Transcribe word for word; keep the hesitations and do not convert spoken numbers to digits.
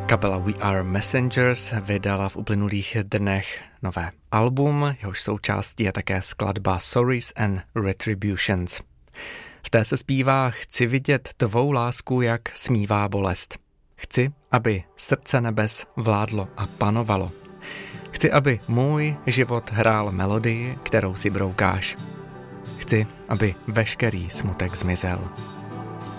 Kapela We Are Messengers vydala v uplynulých dnech nové album, jehož součástí je také skladba Sorries and Retributions. V té se zpívá: chci vidět tvou lásku, jak smívá bolest. Chci, aby srdce nebes vládlo a panovalo. Chci, aby můj život hrál melodii, kterou si broukáš. Chci, aby veškerý smutek zmizel.